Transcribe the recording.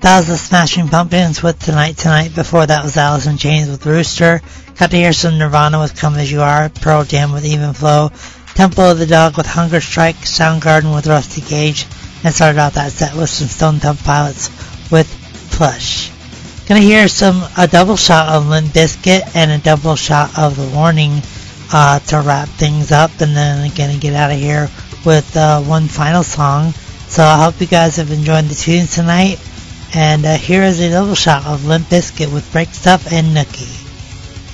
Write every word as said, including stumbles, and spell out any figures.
That was the Smashing Pumpkins with Tonight Tonight. Before that was Alice in Chains with Rooster. Got to hear some Nirvana with Come As You Are. Pearl Jam with Even Flow. Temple of the Dog with Hunger Strike. Soundgarden with Rusty Cage. And started out that set with some Stone Temple Pilots with Plush. Gonna hear some a double shot of Limp Bizkit and a double shot of The Warning uh, to wrap things up, and then gonna get out of here with uh, one final song. So I hope you guys have enjoyed the tunes tonight. And uh, here is a double shot of Limp Bizkit with Break Stuff and Nookie.